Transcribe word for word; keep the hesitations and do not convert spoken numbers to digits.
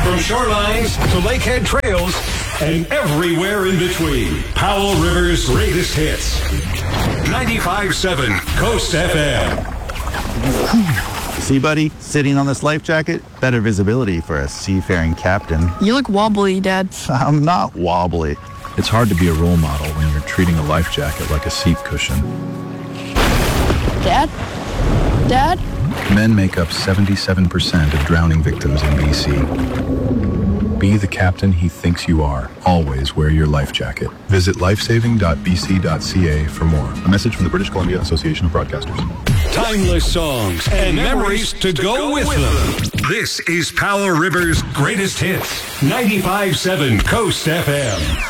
From shorelines to lakehead trails and everywhere in between. Powell River's greatest hits. ninety-five point seven Coast F M. See, buddy, sitting on this life jacket, better visibility for a seafaring captain. You look wobbly, Dad. I'm not wobbly. It's hard to be a role model when you're treating a life jacket like a seat cushion. Dad? Dad? Men make up seventy-seven percent of drowning victims in B C. Be the captain he thinks you are. Always wear your life jacket. Visit lifesaving dot b c dot c a for more. A message from the British Columbia Association of Broadcasters. Timeless songs and memories to go with them. This is Powell River's greatest hits. ninety-five point seven Coast F M.